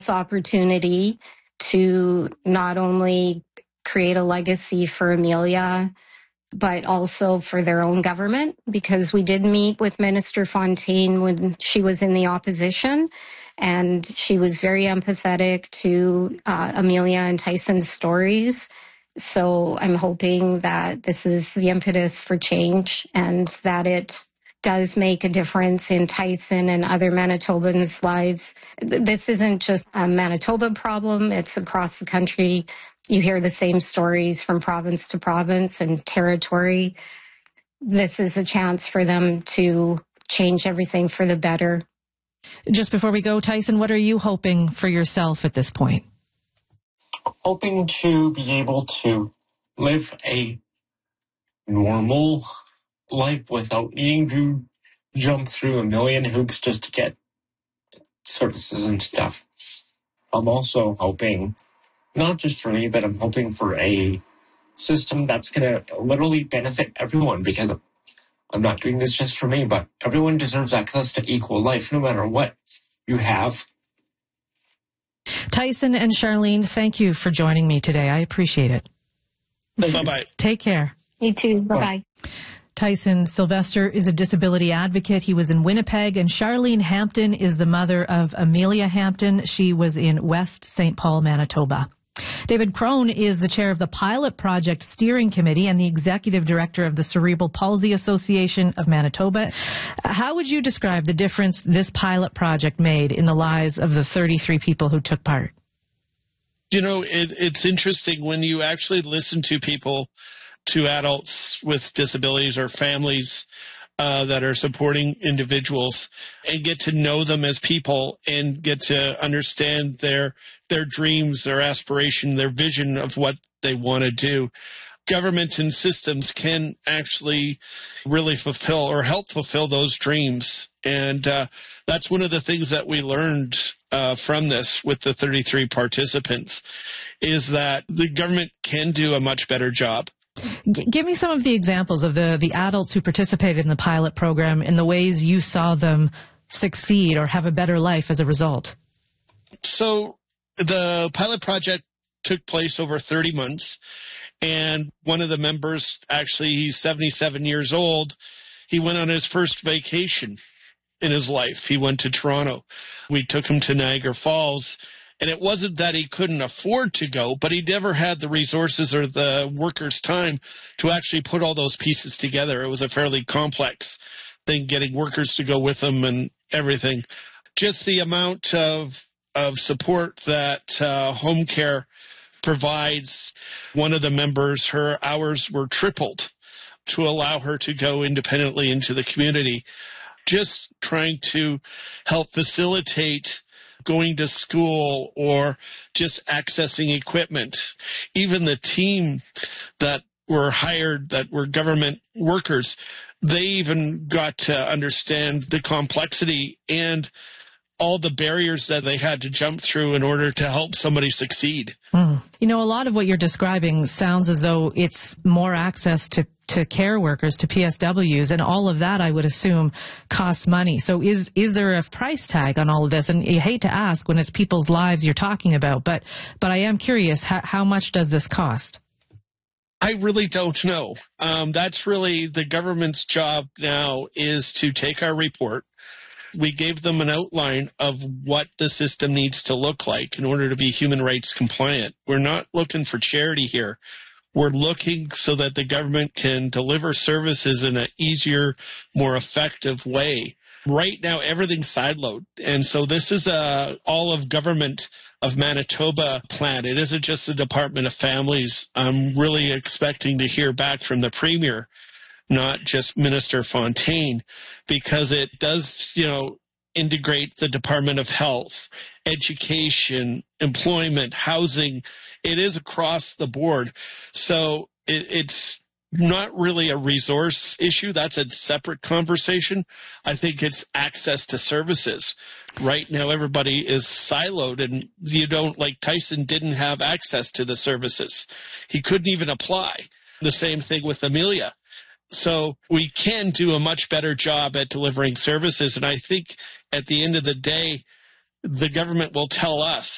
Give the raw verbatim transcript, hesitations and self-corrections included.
opportunity to not only create a legacy for Amelia, but also for their own government, because we did meet with Minister Fontaine when she was in the opposition, and she was very empathetic to uh, Amelia and Tyson's stories. So I'm hoping that this is the impetus for change and that it does make a difference in Tyson and other Manitobans' lives. This isn't just a Manitoba problem, it's across the country. You hear the same stories from province to province and territory. This is a chance for them to change everything for the better. Just before we go, Tyson, what are you hoping for yourself at this point? Hoping to be able to live a normal life without needing to jump through a million hoops just to get services and stuff. I'm also hoping, not just for me, but I'm hoping for a system that's going to literally benefit everyone, because I'm not doing this just for me, but everyone deserves access to equal life no matter what you have. Tyson and Charlene, thank you for joining me today. I appreciate it. Bye-bye. Take care. You too. Bye-bye. Tyson Sylvester is a disability advocate. He was in Winnipeg, and Charlene Hampton is the mother of Amelia Hampton. She was in West Saint Paul, Manitoba. David Crone is the chair of the Pilot Project Steering Committee and the executive director of the Cerebral Palsy Association of Manitoba. How would you describe the difference this pilot project made in the lives of the thirty-three people who took part? You know, it, it's interesting when you actually listen to people, to adults with disabilities or families uh, that are supporting individuals, and get to know them as people and get to understand their their dreams, their aspiration, their vision of what they want to do. Government and systems can actually really fulfill or help fulfill those dreams. And uh, that's one of the things that we learned uh, from this with the thirty-three participants, is that the government can do a much better job. G- give me some of the examples of the, the adults who participated in the pilot program and the ways you saw them succeed or have a better life as a result. So the pilot project took place over thirty months, and one of the members, actually, he's seventy-seven years old, he went on his first vacation in his life. He went to Toronto. We took him to Niagara Falls. And it wasn't that he couldn't afford to go, but he never had the resources or the workers' time to actually put all those pieces together. It was a fairly complex thing, getting workers to go with him and everything. Just the amount of of support that uh, home care provides. One of the members, her hours were tripled to allow her to go independently into the community. Just trying to help facilitate going to school or just accessing equipment. Even the team that were hired, that were government workers, they even got to understand the complexity and all the barriers that they had to jump through in order to help somebody succeed. Mm. You know, a lot of what you're describing sounds as though it's more access to to care workers, to P S Ws, and all of that, I would assume, costs money. So is is there a price tag on all of this? And you hate to ask when it's people's lives you're talking about, but but I am curious, how, how much does this cost? I really don't know. Um, that's really the government's job now, is to take our report. We gave them an outline of what the system needs to look like in order to be human rights compliant. We're not looking for charity here. We're looking so that the government can deliver services in an easier, more effective way. Right now, everything's siloed. And so this is a all of government of Manitoba plan. It isn't just the Department of Families. I'm really expecting to hear back from the Premier, not just Minister Fontaine, because it does, you know, integrate the Department of Health, education, employment, housing. It is across the board. So it, it's not really a resource issue. That's a separate conversation. I think it's access to services. Right now, everybody is siloed, and you don't, like Tyson didn't have access to the services. He couldn't even apply. The same thing with Amelia. So we can do a much better job at delivering services. And I think at the end of the day, the government will tell us